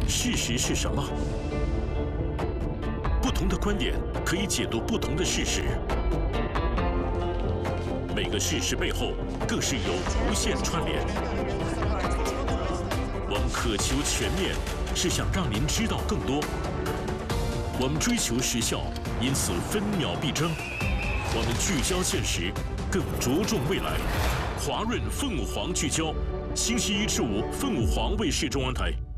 事实是什么？不同的观点可以解读不同的事实。每个事实背后，更是有无限串联。我们渴求全面，是想让您知道更多。我们追求时效，因此分秒必争。我们聚焦现实，更着重未来。华润凤凰聚焦，星期一至五，凤凰卫视中文台。